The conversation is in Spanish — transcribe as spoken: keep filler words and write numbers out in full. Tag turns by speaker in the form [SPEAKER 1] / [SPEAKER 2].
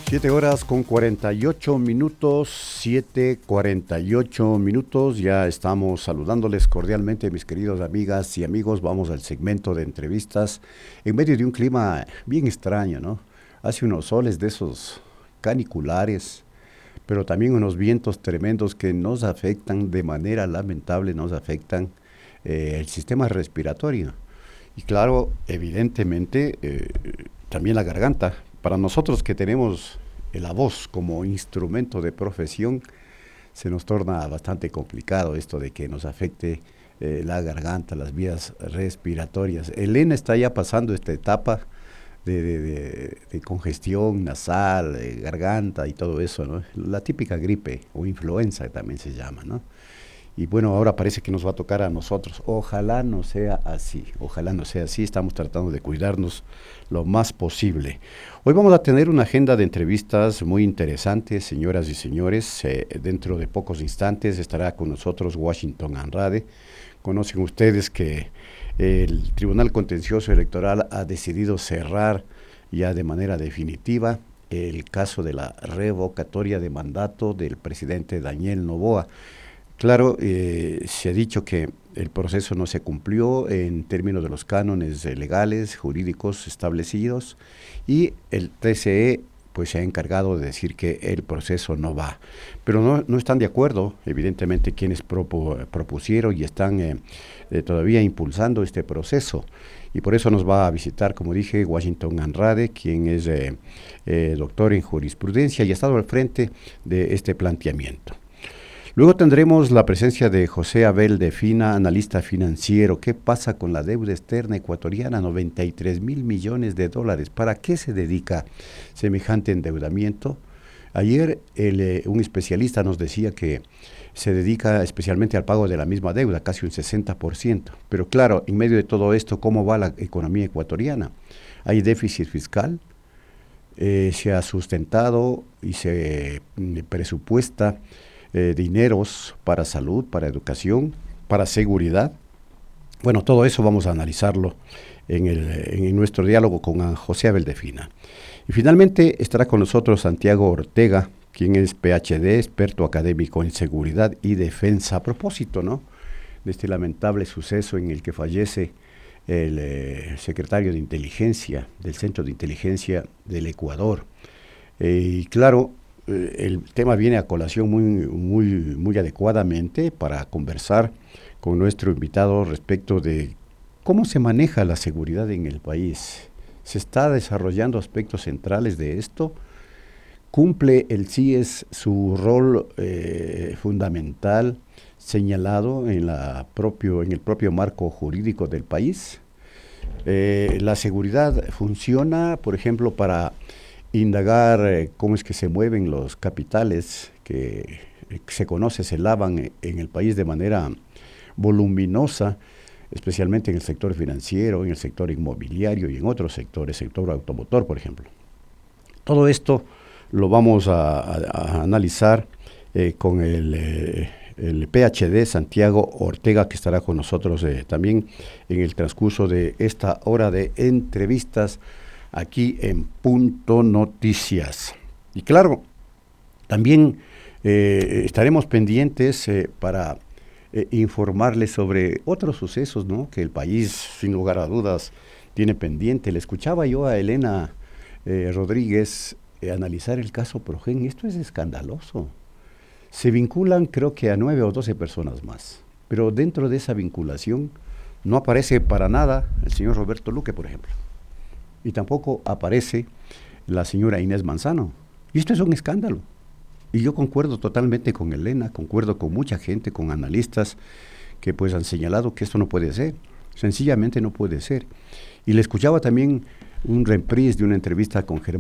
[SPEAKER 1] Siete horas con cuarenta y ocho minutos, siete cuarenta y ocho minutos, ya estamos saludándoles cordialmente, mis queridos amigas y amigos. Vamos al segmento de entrevistas en medio de un clima bien extraño, ¿no? Hace unos soles de esos caniculares, pero también unos vientos tremendos que nos afectan de manera lamentable, nos afectan eh, el sistema respiratorio. Y claro, evidentemente, eh, también la garganta. Para nosotros que tenemos la voz como instrumento de profesión, se nos torna bastante complicado esto de que nos afecte eh, la garganta, las vías respiratorias. Elena está ya pasando esta etapa de, de, de, de congestión nasal, de garganta y todo eso, ¿no? La típica gripe o influenza también se llama, ¿no? Y bueno, ahora parece que nos va a tocar a nosotros. Ojalá no sea así, ojalá no sea así. Estamos tratando de cuidarnos lo más posible. Hoy vamos a tener una agenda de entrevistas muy interesante, señoras y señores. Eh, dentro de pocos instantes estará con nosotros Washington Andrade. Conocen ustedes que el Tribunal Contencioso Electoral ha decidido cerrar ya de manera definitiva el caso de la revocatoria de mandato del presidente Daniel Noboa. Claro, eh, se ha dicho que el proceso no se cumplió en términos de los cánones eh, legales, jurídicos establecidos, y el T C E pues se ha encargado de decir que el proceso no va. Pero no, no están de acuerdo, evidentemente, quienes propo, propusieron y están eh, eh, todavía impulsando este proceso. Y por eso nos va a visitar, como dije, Washington Andrade, quien es eh, eh, doctor en jurisprudencia y ha estado al frente de este planteamiento. Luego tendremos la presencia de José Abel de Fina, analista financiero. ¿Qué pasa con la deuda externa ecuatoriana? noventa y tres mil millones de dólares. ¿Para qué se dedica semejante endeudamiento? Ayer el, eh, un especialista nos decía que se dedica especialmente al pago de la misma deuda, casi un sesenta por ciento. Pero claro, en medio de todo esto, ¿cómo va la economía ecuatoriana? Hay déficit fiscal, eh, se ha sustentado y se eh, presupuesta Eh, dineros para salud, para educación, para seguridad. Bueno, todo eso vamos a analizarlo en, el, en nuestro diálogo con José Abel de Fina. Y finalmente estará con nosotros Santiago Ortega, quien es P H D, experto académico en seguridad y defensa. A propósito, ¿no?, de este lamentable suceso en el que fallece el eh, secretario de inteligencia del Centro de Inteligencia del Ecuador. Eh, y claro, el tema viene a colación muy, muy, muy adecuadamente para conversar con nuestro invitado respecto de cómo se maneja la seguridad en el país. ¿Se está desarrollando aspectos centrales de esto? ¿Cumple el C I E S su rol eh, fundamental señalado en, la propio, en el propio marco jurídico del país? Eh, ¿La seguridad funciona, por ejemplo, para indagar eh, cómo es que se mueven los capitales que eh, se conoce, se lavan eh, en el país de manera voluminosa, especialmente en el sector financiero, en el sector inmobiliario y en otros sectores, sector automotor, por ejemplo? Todo esto lo vamos a, a, a analizar eh, con el, eh, el P H D Santiago Ortega, que estará con nosotros eh, también en el transcurso de esta hora de entrevistas aquí en Punto Noticias. Y claro, también eh, estaremos pendientes eh, para eh, informarles sobre otros sucesos, ¿no?, que el país, sin lugar a dudas, tiene pendiente. Le escuchaba yo a Elena eh, Rodríguez eh, analizar el caso Progen. Esto es escandaloso. Se vinculan, creo que a nueve o doce personas más, pero dentro de esa vinculación no aparece para nada el señor Roberto Luque, por ejemplo. Y tampoco aparece la señora Inés Manzano. Y esto es un escándalo. Y yo concuerdo totalmente con Elena, concuerdo con mucha gente, con analistas, que pues han señalado que esto no puede ser. Sencillamente no puede ser. Y le escuchaba también un reprise de una entrevista con Germán